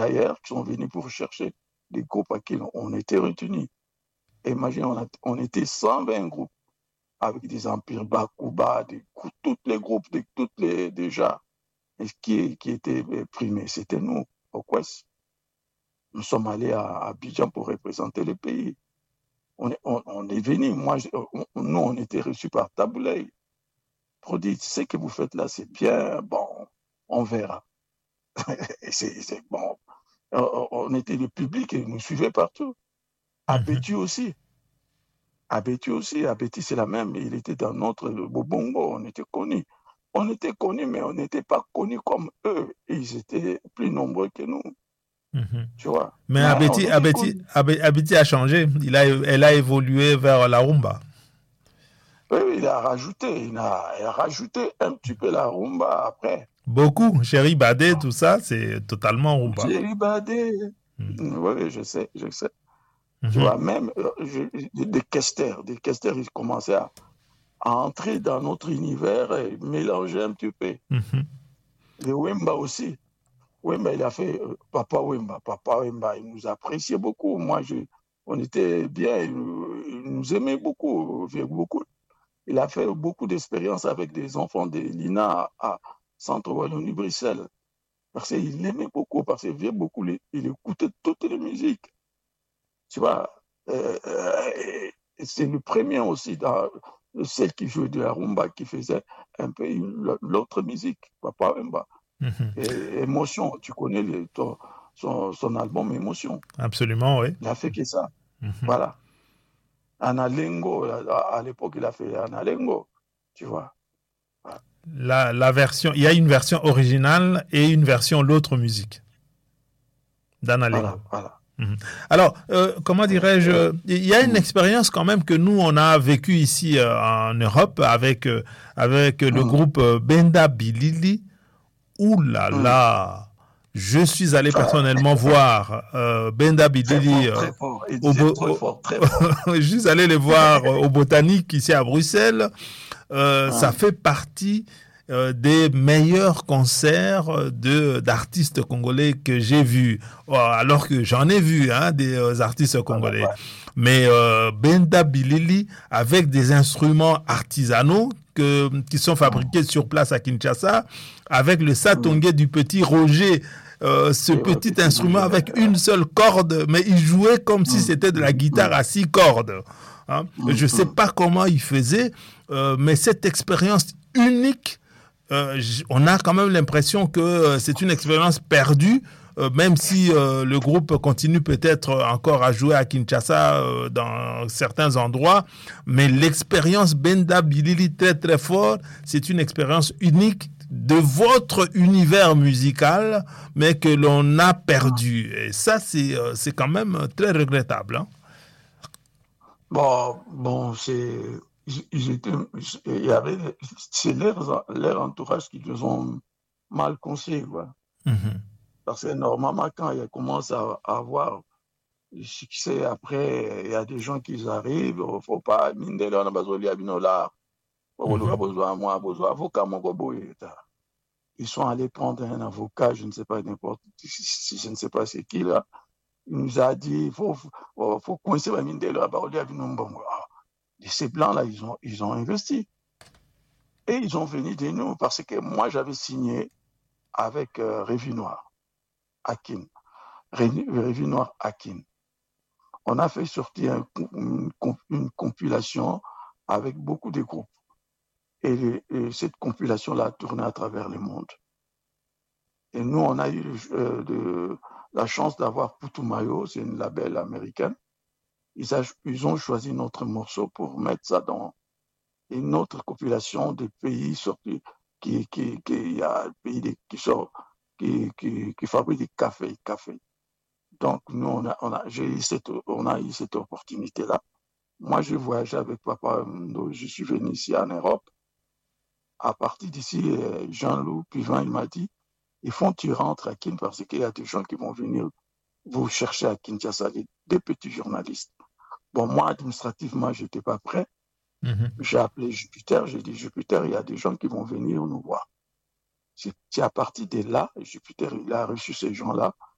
d'ailleurs qui sont venus pour chercher des groupes à qui on était retenus. Imagine, on était 120 groupes avec des empires Bakuba, tous les groupes, toutes les déjà, qui étaient primés. C'était nous, au Quest. Nous sommes allés à Abidjan pour représenter le pays. On est venus, nous, on était reçus par Taboulay. Pour dire, ce que vous faites là, c'est bien, bon, on verra. Et c'est bon. On était le public et ils nous suivaient partout. À Bétu aussi. À Bétu, c'est la même. Il était dans notre Bobongo. On était connus. On était connus, mais on n'était pas connus comme eux. Et ils étaient plus nombreux que nous. Tu vois. Mais Mais Abeti a changé. Elle a évolué vers la rumba. oui, il a rajouté un petit peu la rumba après. Beaucoup. Chéri Badé, tout ça, c'est totalement rumba. Chéri Badé. Oui, je sais. Tu vois, même des questeurs, ils commençaient à entrer dans notre univers et mélanger un petit peu. Le Wemba aussi. Wemba, il a fait Papa Wemba. Papa Wemba, il nous appréciait beaucoup. On était bien, il nous aimait beaucoup. Il a fait beaucoup d'expériences avec des enfants de l'INA à Centre Wallonie-Bruxelles. Parce qu'il l'aimait beaucoup, parce qu'il il écoutait toutes les musiques. Tu vois, c'est le premier aussi, celle qui jouait de la rumba, qui faisait un peu l'autre musique, Papa Wemba. Émotion, tu connais son album Émotion. Absolument, oui. Il a fait que ça. Voilà. Analengo, à l'époque, il a fait Analengo, tu vois. Voilà. La version, il y a une version originale et une version l'autre musique d'Analengo. Voilà. Alors, comment dirais-je, il y a une expérience quand même que nous, on a vécue ici en Europe avec le groupe Benda Bilili. Ouh là là, je suis allé personnellement voir Benda Bilili. Très fort. Je suis allé les voir au Botanique ici à Bruxelles. Ça fait partie des meilleurs concerts d'artistes congolais que j'ai vus, alors que j'en ai vu des artistes congolais. Mais Benda Bilili, avec des instruments artisanaux qui sont fabriqués sur place à Kinshasa, avec le satongé du petit Roger, ce petit instrument avec une seule corde, mais il jouait comme si c'était de la guitare à 6 cordes. Je ne sais pas comment il faisait, mais cette expérience unique, on a quand même l'impression que c'est une expérience perdue, même si le groupe continue peut-être encore à jouer à Kinshasa dans certains endroits, mais l'expérience Benda Bilili très très fort, c'est une expérience unique de votre univers musical, mais que l'on a perdu. Et ça, c'est quand même très regrettable. Bon, c'est leur entourage qui nous ont mal conseillé, quoi. Parce que normalement, quand il commence à avoir le succès, après, il y a des gens qui arrivent, il ne faut pas, ils sont allés prendre un avocat, je ne sais pas je ne sais pas c'est qui là. Il nous a dit, il faut coincer la mine de l'or. Et ces blancs-là, ils ont investi. Et ils ont venu de nous parce que moi, j'avais signé avec Revue Noire, Akin. Revue Noire, Akin. On a fait sortir une compilation avec beaucoup de groupes. Et cette compilation-là a tourné à travers le monde. Et nous, on a eu la chance d'avoir Putumayo, c'est une label américaine. Ils ont choisi notre morceau pour mettre ça dans une autre compilation des pays sortis qui y a un pays qui fabrique du café. Donc, nous, on a eu cette opportunité-là. Moi, je voyageais avec papa, je suis venu ici en Europe. À partir d'ici, Jean-Loup Pivin, il m'a dit, il faut que tu rentres à Kin parce qu'il y a des gens qui vont venir vous chercher à Kinshasa, des petits journalistes. Bon, moi, administrativement, je n'étais pas prêt. J'ai appelé Jupiter, j'ai dit, Jupiter, il y a des gens qui vont venir nous voir. C'est à partir de là, Jupiter, il a reçu ces gens-là.